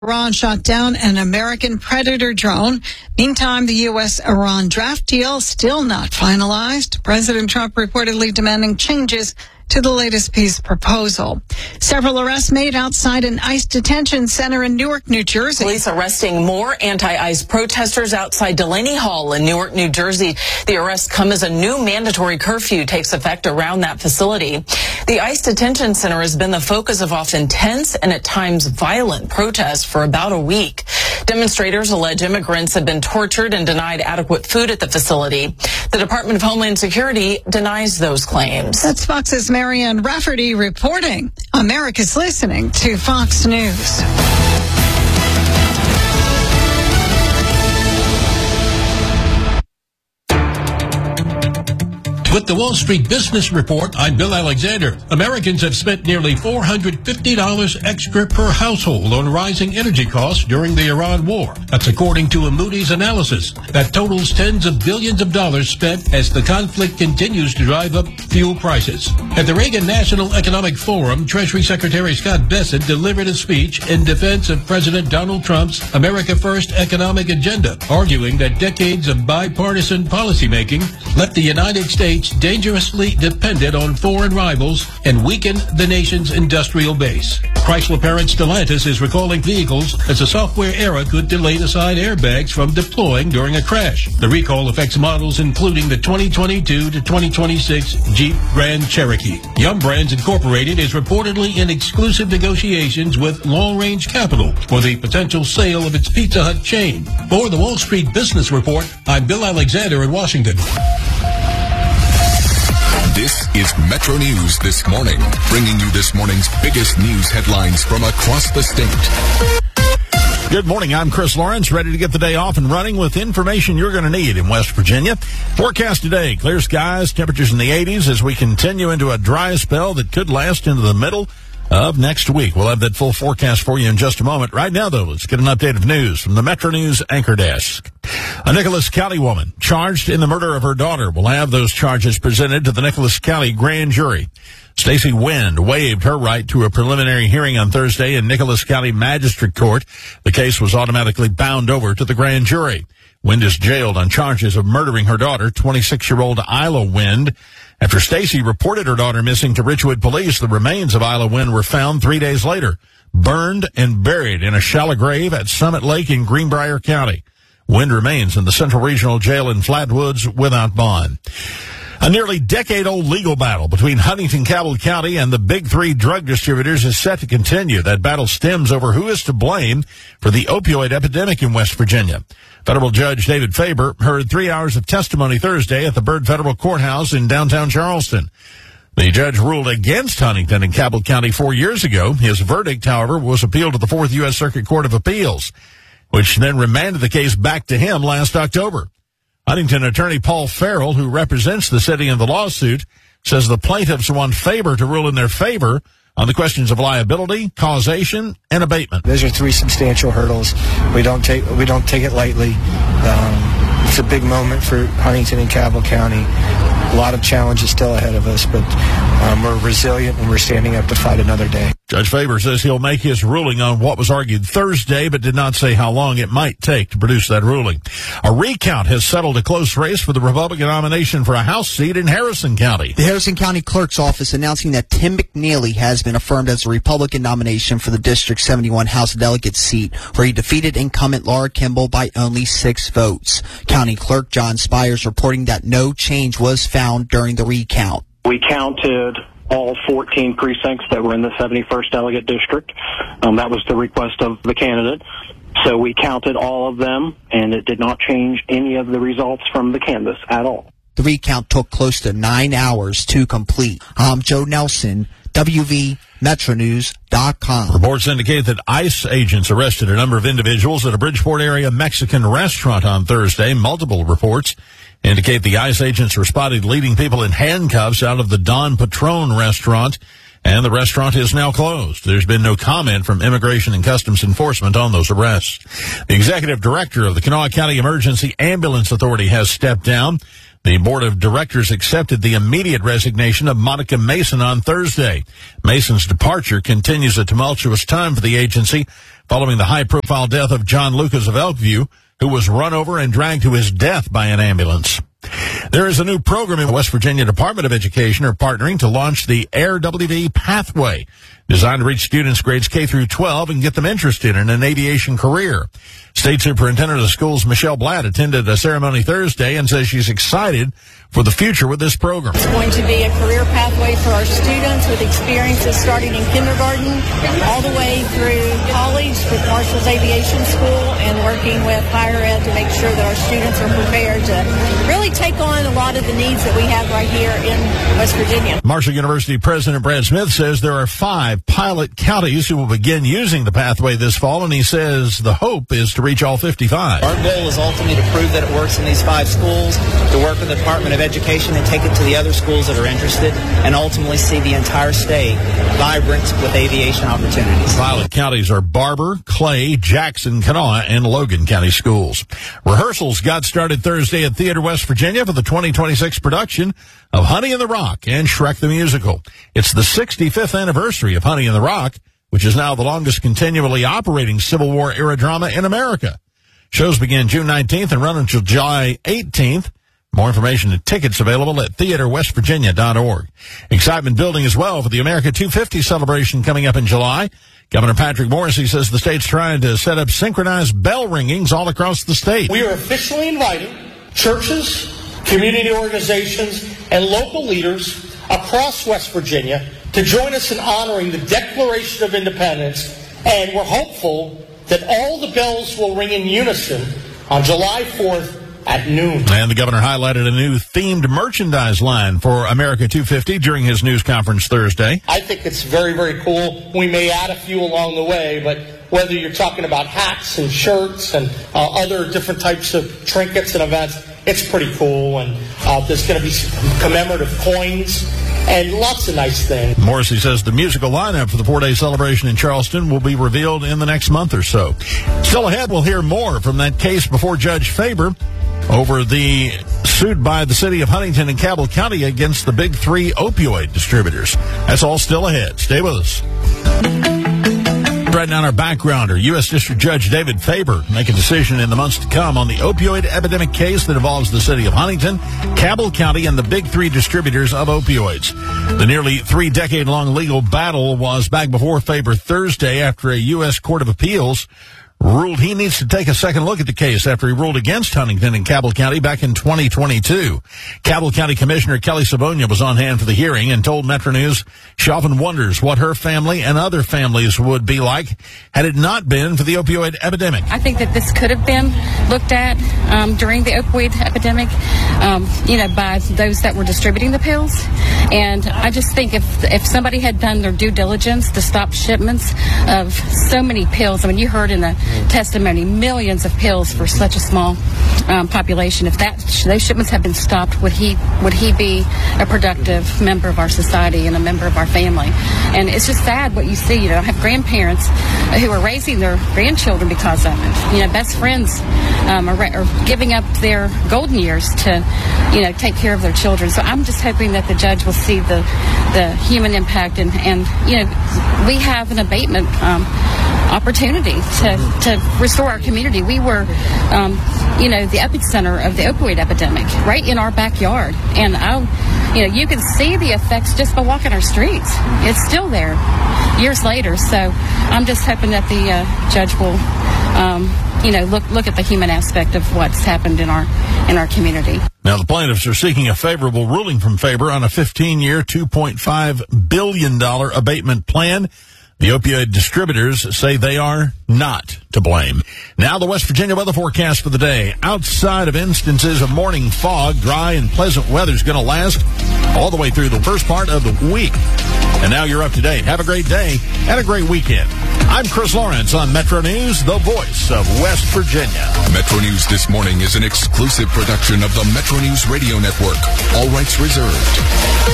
Iran shot down an American Predator drone. Meantime, the U.S.-Iran draft deal still not finalized. President Trump reportedly demanding changes to the latest peace proposal. Several arrests made outside an ICE detention center in Newark, New Jersey. Police arresting more anti-ICE protesters outside Delaney Hall in Newark, New Jersey. The arrests come as a new mandatory curfew takes effect around that facility. The ICE detention center has been the focus of often tense and at times violent protests for about a week. Demonstrators allege immigrants have been tortured and denied adequate food at the facility. The Department of Homeland Security denies those claims. That's Fox's Marianne Rafferty reporting. America's listening to Fox News. With the Wall Street Business Report, I'm Bill Alexander. Americans have spent nearly $450 extra per household on rising energy costs during the Iran war. That's according to a Moody's analysis. That totals tens of billions of dollars spent as the conflict continues to drive up fuel prices. At the Reagan National Economic Forum, Treasury Secretary Scott Bessent delivered a speech in defense of President Donald Trump's America First economic agenda, arguing that decades of bipartisan policymaking left the United States dangerously dependent on foreign rivals and weakened the nation's industrial base. Chrysler parent Stellantis is recalling vehicles as a software error could delay the side airbags from deploying during a crash. The recall affects models including the 2022 to 2026 Jeep Grand Cherokee. Yum Brands Incorporated is reportedly in exclusive negotiations with Long Range Capital for the potential sale of its Pizza Hut chain. For the Wall Street Business Report, I'm Bill Alexander in Washington. This is Metro News This Morning, bringing you this morning's biggest news headlines from across the state. Good morning. I'm Chris Lawrence, ready to get the day off and running with information you're going to need in West Virginia. Forecast today, clear skies, temperatures in the 80s as we continue into a dry spell that could last into the middle of next week. We'll have that full forecast for you in just a moment. Right now, though, let's get an update of news from the Metro News Anchor Desk. A Nicholas County woman charged in the murder of her daughter will have those charges presented to the Nicholas County grand jury. Stacey Wind waived her right to a preliminary hearing on Thursday in Nicholas County Magistrate Court. The case was automatically bound over to the grand jury. Wind is jailed on charges of murdering her daughter, 26-year-old Isla Wind. After Stacey reported her daughter missing to Richwood police, the remains of Isla Wind were found 3 days later, burned and buried in a shallow grave at Summit Lake in Greenbrier County. Wind remains in the Central Regional Jail in Flatwoods without bond. A nearly decade-old legal battle between Huntington-Cabell County and the big three drug distributors is set to continue. That battle stems over who is to blame for the opioid epidemic in West Virginia. Federal Judge David Faber heard 3 hours of testimony Thursday at the Byrd Federal Courthouse in downtown Charleston. The judge ruled against Huntington and Cabell County 4 years ago. His verdict, however, was appealed to the 4th U.S. Circuit Court of Appeals, which then remanded the case back to him last October. Huntington attorney Paul Farrell, who represents the city in the lawsuit, says the plaintiffs want Faber to rule in their favor on the questions of liability, causation, and abatement. Those are three substantial hurdles. We don't take it lightly. It's a big moment for Huntington and Cabell County. A lot of challenges still ahead of us, but we're resilient and we're standing up to fight another day. Judge Faber says he'll make his ruling on what was argued Thursday, but did not say how long it might take to produce that ruling. A recount has settled a close race for the Republican nomination for a House seat in Harrison County. The Harrison County Clerk's Office announcing that Tim McNeely has been affirmed as the Republican nomination for the District 71 House Delegate seat, where he defeated incumbent Laura Kimball by only 6 votes. County Clerk John Spires reporting that no change was found during the recount. We counted all 14 precincts that were in the 71st Delegate District. That was the request of the candidate. So we counted all of them, and it did not change any of the results from the canvass at all. The recount took close to 9 hours to complete. I'm Joe Nelson, WVMetroNews.com. Reports indicate that ICE agents arrested a number of individuals at a Bridgeport area Mexican restaurant on Thursday. Multiple reports indicate the ICE agents were spotted leading people in handcuffs out of the Don Patron restaurant, and the restaurant is now closed. There's been no comment from Immigration and Customs Enforcement on those arrests. The executive director of the Kanawha County Emergency Ambulance Authority has stepped down. The board of directors accepted the immediate resignation of Monica Mason on Thursday. Mason's departure continues a tumultuous time for the agency following the high-profile death of John Lucas of Elkview, who was run over and dragged to his death by an ambulance. There is a new program in West Virginia Department of Education are partnering to launch the AirWV Pathway, designed to reach students grades K through 12 and get them interested in an aviation career. State Superintendent of the schools, Michelle Blatt, attended a ceremony Thursday and says she's excited for the future with this program. It's going to be a career pathway for our students with experiences starting in kindergarten all the way through college with Marshall's Aviation School and working with higher ed to make sure that our students are prepared to really take on a lot of the needs that we have right here in West Virginia. Marshall University President Brad Smith says there are 5 pilot counties who will begin using the pathway this fall, and he says the hope is to reach all 55. Our goal is ultimately to prove that it works in these 5 schools, to work with the Department of Education and take it to the other schools that are interested, and ultimately see the entire state vibrant with aviation opportunities. Pilot counties are Barber, Clay, Jackson, Kanawha, and Logan County schools. Rehearsals got started Thursday at Theater West Virginia for the 2026 production of Honey in the Rock and Shrek the Musical. It's the 65th anniversary of Honey in the Rock, which is now the longest continually operating Civil War-era drama in America. Shows begin June 19th and run until July 18th. More information and tickets available at theaterwestvirginia.org. Excitement building as well for the America 250 celebration coming up in July. Governor Patrick Morrisey says the state's trying to set up synchronized bell ringings all across the state. We are officially inviting churches, community organizations, and local leaders across West Virginia to join us in honoring the Declaration of Independence, and we're hopeful that all the bells will ring in unison on July 4th at noon. And the governor highlighted a new themed merchandise line for America 250 during his news conference Thursday. I think it's very, very cool. We may add a few along the way, but whether you're talking about hats and shirts and other different types of trinkets and events, it's pretty cool. And there's going to be some commemorative coins and lots of nice things. Morrissey says the musical lineup for the 4-day celebration in Charleston will be revealed in the next month or so. Still ahead, we'll hear more from that case before Judge Faber over the suit by the city of Huntington and Cabell County against the big 3 opioid distributors. That's all still ahead. Stay with us. Right now, our backgrounder, U.S. District Judge David Faber, make a decision in the months to come on the opioid epidemic case that involves the city of Huntington, Cabell County, and the big 3 distributors of opioids. The nearly 3-decade-long legal battle was back before Faber Thursday after a U.S. Court of Appeals ruled he needs to take a second look at the case after he ruled against Huntington and Cabell County back in 2022. Cabell County Commissioner Kelly Savonia was on hand for the hearing and told Metro News she often wonders what her family and other families would be like had it not been for the opioid epidemic. I think that this could have been looked at during the opioid epidemic, by those that were distributing the pills. And I just think if somebody had done their due diligence to stop shipments of so many pills, I mean, you heard in the testimony, millions of pills for such a small population. If those shipments had been stopped, would he be a productive member of our society and a member of our family? And it's just sad what you see. I have grandparents who are raising their grandchildren because of it. Best friends are giving up their golden years to, take care of their children. So I'm just hoping that the judge will see the human impact and we have an abatement opportunity to restore our community. We were, the epicenter of the opioid epidemic, right in our backyard. And you can see the effects just by walking our streets. It's still there years later. So I'm just hoping that the judge will, look at the human aspect of what's happened in our community. Now, the plaintiffs are seeking a favorable ruling from Faber on a 15-year, $2.5 billion abatement plan. The opioid distributors say they are not to blame. Now the West Virginia weather forecast for the day. Outside of instances of morning fog, dry and pleasant weather is going to last all the way through the first part of the week. And now you're up to date. Have a great day and a great weekend. I'm Chris Lawrence on Metro News, the voice of West Virginia. Metro News This Morning is an exclusive production of the Metro News Radio Network. All rights reserved.